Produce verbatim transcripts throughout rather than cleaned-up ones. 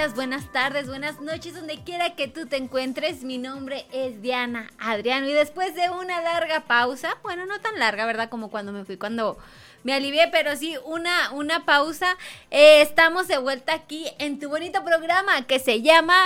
días, buenas tardes, buenas noches, donde quiera que tú te encuentres. Mi nombre es Diana Adriano y después de una larga pausa, bueno, no tan larga, ¿verdad? Como cuando me fui, cuando me alivié, pero sí una, una pausa, eh, estamos de vuelta aquí en tu bonito programa que se llama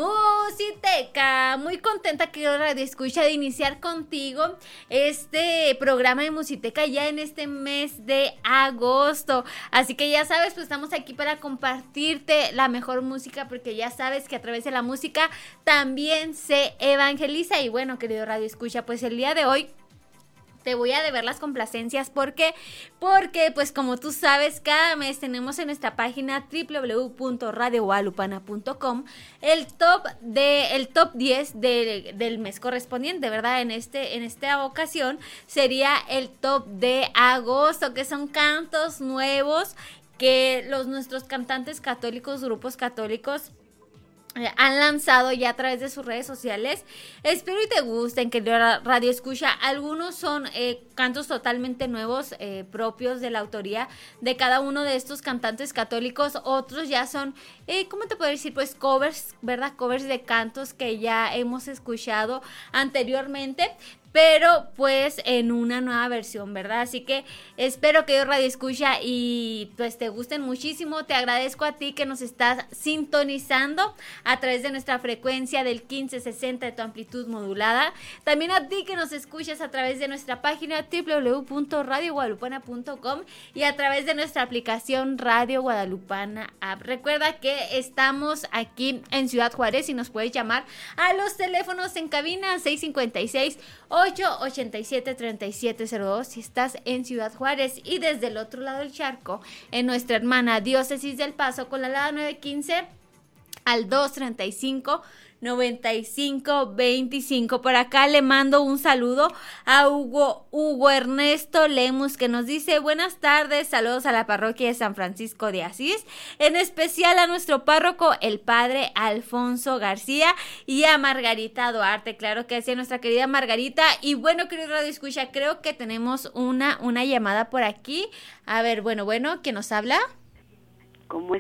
Musiteca. Muy contenta que yo radio escucha de iniciar contigo este programa de Musiteca ya en este mes de agosto. Así que ya sabes, pues estamos aquí para compartirte la mejor música, porque ya sabes que a través de la música también se evangeliza. Y bueno, querido radio escucha, pues el día de hoy te voy a deber las complacencias. ¿Por qué? Porque, pues como tú sabes, cada mes tenemos en nuestra página doble u doble u doble u punto radio guadalupana punto com el top de el top diez de, del mes correspondiente, ¿verdad? En este en esta ocasión sería el top de agosto, que son cantos nuevos que los nuestros cantantes católicos, grupos católicos han lanzado ya a través de sus redes sociales. Espero y te gusten, que radio escucha. Algunos son eh, cantos totalmente nuevos, eh, propios de la autoría de cada uno de estos cantantes católicos. Otros ya son, eh, ¿cómo te puedo decir? Pues covers, ¿verdad? Covers de cantos que ya hemos escuchado anteriormente, pero pues en una nueva versión, ¿verdad? Así que espero que yo radio escucha y pues te gusten muchísimo. Te agradezco a ti que nos estás sintonizando a través de nuestra frecuencia del quince sesenta de tu amplitud modulada. También a ti que nos escuchas a través de nuestra página doble u doble u doble u punto radio guadalupana punto com y a través de nuestra aplicación Radio Guadalupana App. Recuerda que estamos aquí en Ciudad Juárez y nos puedes llamar a los teléfonos en cabina seis cinco seis, ocho ocho siete, tres siete cero dos si estás en Ciudad Juárez, y desde el otro lado del charco en nuestra hermana Diócesis del Paso con la alada nueve quince al dos treinta y cinco, noventa y cinco veinticinco. Por acá le mando un saludo a Hugo, Hugo Ernesto Lemus, que nos dice buenas tardes, saludos a la parroquia de San Francisco de Asís, en especial a nuestro párroco, el padre Alfonso García, y a Margarita Duarte, claro que sí, a nuestra querida Margarita. Y bueno, querido radio escucha, creo que tenemos una, una llamada por aquí. A ver, bueno, bueno, ¿quién nos habla? ¿Cómo